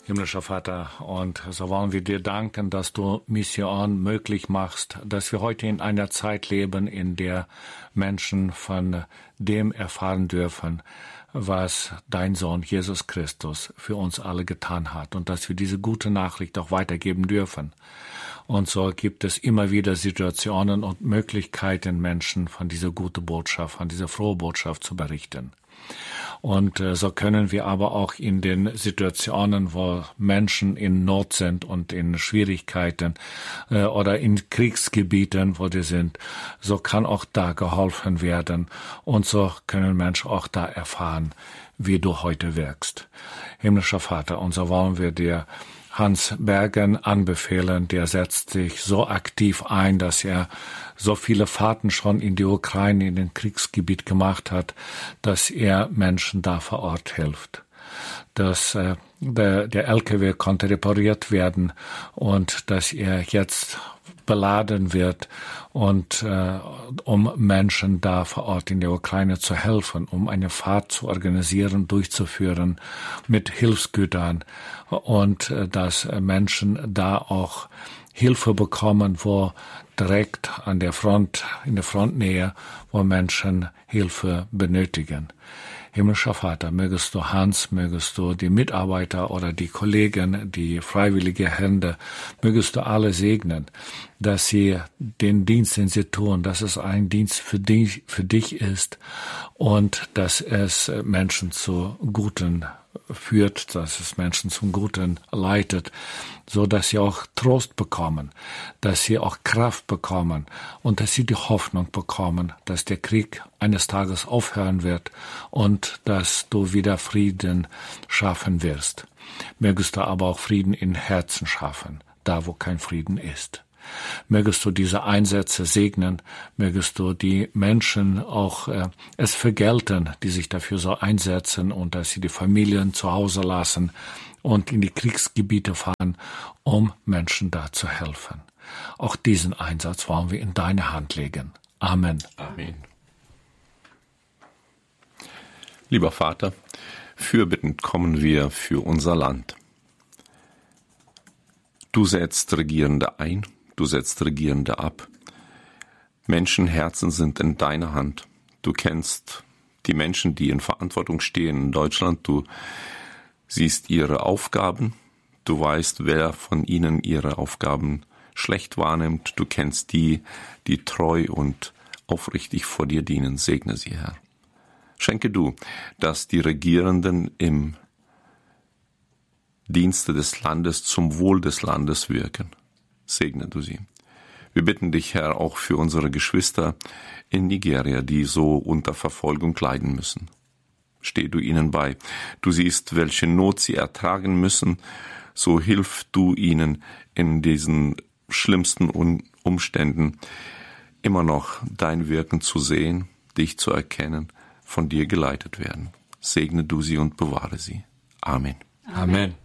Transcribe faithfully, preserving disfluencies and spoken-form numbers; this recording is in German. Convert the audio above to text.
Himmlischer Vater, und so wollen wir dir danken, dass du Mission möglich machst, dass wir heute in einer Zeit leben, in der Menschen von dem erfahren dürfen, was dein Sohn Jesus Christus für uns alle getan hat, und dass wir diese gute Nachricht auch weitergeben dürfen. Und so gibt es immer wieder Situationen und Möglichkeiten, Menschen von dieser guten Botschaft, von dieser frohen Botschaft zu berichten. Und äh, so können wir aber auch in den Situationen, wo Menschen in Not sind und in Schwierigkeiten äh, oder in Kriegsgebieten, wo die sind, so kann auch da geholfen werden. Und so können Menschen auch da erfahren, wie du heute wirkst. Himmlischer Vater, und so wollen wir dir Hans Bergen anbefehlen. Der setzt sich so aktiv ein, dass er so viele Fahrten schon in die Ukraine, in den Kriegsgebiet gemacht hat, dass er Menschen da vor Ort hilft. Dass äh, der, der L K W konnte repariert werden und dass er jetzt beladen wird, und äh, um Menschen da vor Ort in der Ukraine zu helfen, um eine Fahrt zu organisieren, durchzuführen mit Hilfsgütern, und äh, dass Menschen da auch Hilfe bekommen, wo direkt an der Front, in der Frontnähe, wo Menschen Hilfe benötigen. Himmlischer Vater, mögest du Hans, mögest du die Mitarbeiter oder die Kollegen, die freiwillige Hände, mögest du alle segnen, dass sie den Dienst, den sie tun, dass es ein Dienst für dich, für dich ist, und dass es Menschen zu Guten führt, dass es Menschen zum Guten leitet, so dass sie auch Trost bekommen, dass sie auch Kraft bekommen und dass sie die Hoffnung bekommen, dass der Krieg eines Tages aufhören wird und dass du wieder Frieden schaffen wirst. Mögest du aber auch Frieden in Herzen schaffen, da wo kein Frieden ist. Mögest du diese Einsätze segnen, mögest du die Menschen auch äh, es vergelten, die sich dafür so einsetzen, und dass sie die Familien zu Hause lassen und in die Kriegsgebiete fahren, um Menschen da zu helfen. Auch diesen Einsatz wollen wir in deine Hand legen. Amen. Amen. Lieber Vater, fürbittend kommen wir für unser Land. Du setzt Regierende ein, du setzt Regierende ab. Menschenherzen sind in deiner Hand. Du kennst die Menschen, die in Verantwortung stehen in Deutschland. Du siehst ihre Aufgaben. Du weißt, wer von ihnen ihre Aufgaben schlecht wahrnimmt. Du kennst die, die treu und aufrichtig vor dir dienen. Segne sie, Herr. Schenke du, dass die Regierenden im Dienste des Landes zum Wohl des Landes wirken. Segne du sie. Wir bitten dich, Herr, auch für unsere Geschwister in Nigeria, die so unter Verfolgung leiden müssen. Steh du ihnen bei. Du siehst, welche Not sie ertragen müssen. So hilf du ihnen in diesen schlimmsten Umständen immer noch dein Wirken zu sehen, dich zu erkennen, von dir geleitet werden. Segne du sie und bewahre sie. Amen. Amen.